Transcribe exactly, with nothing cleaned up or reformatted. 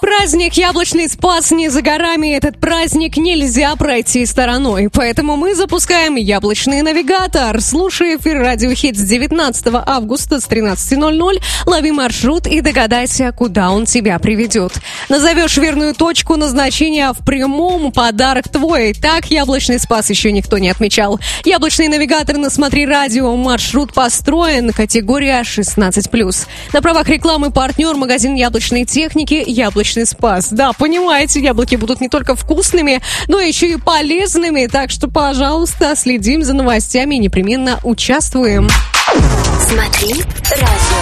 Праздник «Яблочный спас» не за горами. Этот праздник нельзя пройти стороной. Поэтому мы запускаем «Яблочный навигатор». Слушай эфир «Радио Хит» с девятнадцатого августа с тринадцати ноль-ноль. Лови маршрут и догадайся, куда он тебя приведет. Назовешь верную точку назначения в прямом, подарок твой. Так «Яблочный спас» еще никто не отмечал. «Яблочный навигатор» на «Смотри радио». Маршрут построен. Категория шестнадцать плюс. На правах рекламы партнер магазин яблочной техники «Яблочный спас». Да, понимаете, яблоки будут не только вкусными, но еще и полезными. Так что, пожалуйста, следим за новостями и непременно участвуем. Смотри радио.